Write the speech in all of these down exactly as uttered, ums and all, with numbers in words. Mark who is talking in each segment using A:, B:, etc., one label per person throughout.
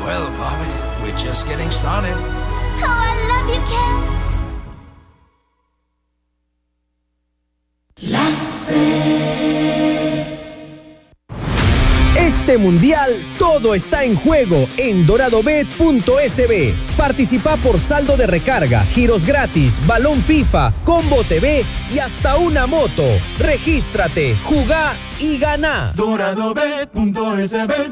A: Well, Bobby, we're just getting started.
B: Oh, I love you, Ken.
C: La
D: Este mundial, todo está en juego en doradobet punto es be. Participa por saldo de recarga, giros gratis, balón FIFA, combo T V y hasta una moto. Regístrate, jugá y ganá.
E: doradobet punto es be.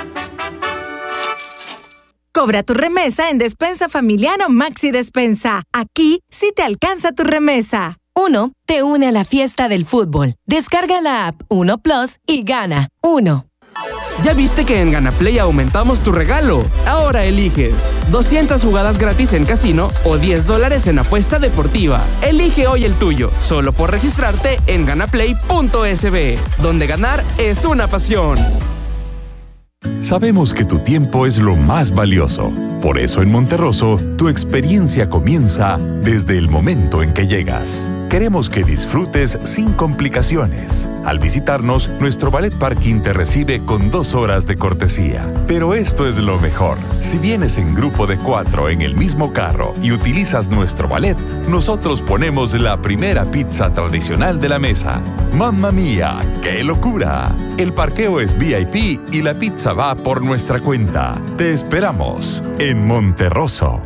F: Cobra tu remesa en Despensa Familiar o Maxi Despensa. Aquí sí te alcanza tu remesa.
G: Uno te une a la fiesta del fútbol. Descarga la app Uno Plus y gana. Uno.
H: ¿Ya viste que en GanaPlay aumentamos tu regalo? Ahora eliges doscientas jugadas gratis en casino o diez dólares en apuesta deportiva. Elige hoy el tuyo, solo por registrarte en ganaplay punto es be, donde ganar es una pasión.
I: Sabemos que tu tiempo es lo más valioso. Por eso en Monterroso, tu experiencia comienza desde el momento en que llegas. Queremos que disfrutes sin complicaciones. Al visitarnos, nuestro Ballet Parking te recibe con dos horas de cortesía. Pero esto es lo mejor. Si vienes en grupo de cuatro en el mismo carro y utilizas nuestro ballet, nosotros ponemos la primera pizza tradicional de la mesa. ¡Mamma mía! ¡Qué locura! El parqueo es V I P y la pizza va por nuestra cuenta. Te esperamos en Monterroso.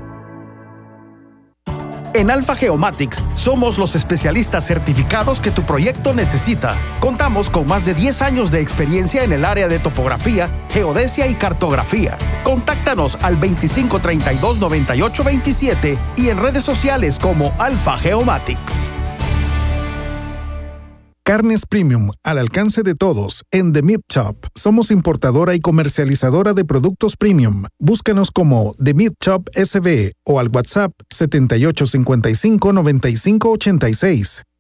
J: En Alfa Geomatics somos los especialistas certificados que tu proyecto necesita. Contamos con más de diez años de experiencia en el área de topografía, geodesia y cartografía. Contáctanos al veinticinco treinta y dos noventa y ocho veintisiete y en redes sociales como Alfa Geomatics.
K: Carnes Premium, al alcance de todos, en The Meat Shop. Somos importadora y comercializadora de productos premium. Búscanos como The Meat Shop S B o al WhatsApp setenta y ocho cincuenta y cinco noventa y cinco ochenta y seis.